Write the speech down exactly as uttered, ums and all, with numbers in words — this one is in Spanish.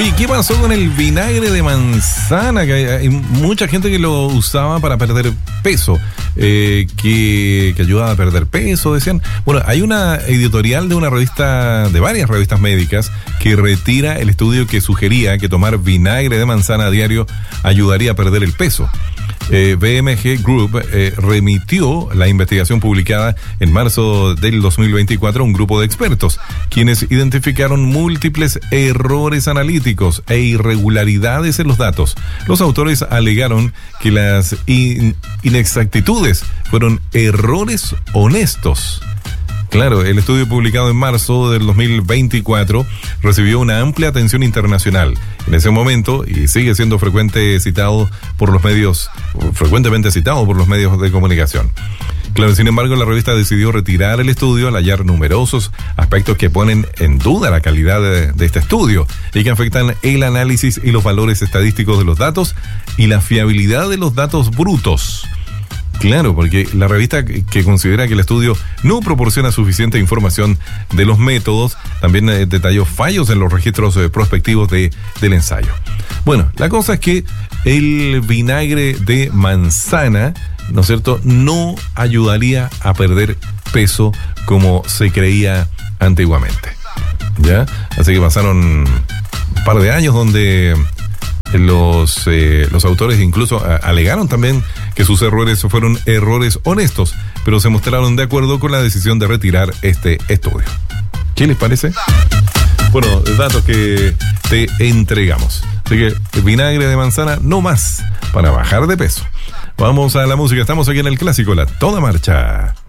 Oye, ¿qué pasó con el vinagre de manzana? Que hay, hay mucha gente que lo usaba para perder peso, eh, que, que ayudaba a perder peso, decían. Bueno, hay una editorial de una revista, de varias revistas médicas, que retira el estudio que sugería que tomar vinagre de manzana a diario ayudaría a perder el peso. Eh, B M G Group eh, remitió la investigación publicada en marzo del dos mil veinticuatro a un grupo de expertos, quienes identificaron múltiples errores analíticos e irregularidades en los datos. Los autores alegaron que las in- inexactitudes fueron errores honestos. Claro, el estudio publicado en marzo del dos mil veinticuatro recibió una amplia atención internacional. En ese momento, y sigue siendo frecuente citado por los medios, frecuentemente citado por los medios de comunicación. Claro, sin embargo, la revista decidió retirar el estudio al hallar numerosos aspectos que ponen en duda la calidad de, de este estudio y que afectan el análisis y los valores estadísticos de los datos y la fiabilidad de los datos brutos. Claro, porque la revista que considera que el estudio no proporciona suficiente información de los métodos, también eh, detalló fallos en los registros eh, prospectivos de, del ensayo. Bueno, la cosa es que el vinagre de manzana, ¿no es cierto?, no ayudaría a perder peso como se creía antiguamente. ¿Ya? Así que pasaron un par de años donde Los, eh, los autores incluso a, alegaron también que sus errores fueron errores honestos, pero se mostraron de acuerdo con la decisión de retirar este estudio. ¿Qué les parece? Bueno, datos que te entregamos. Así que vinagre de manzana no más para bajar de peso. Vamos a la música, estamos aquí en el clásico La Toda Marcha.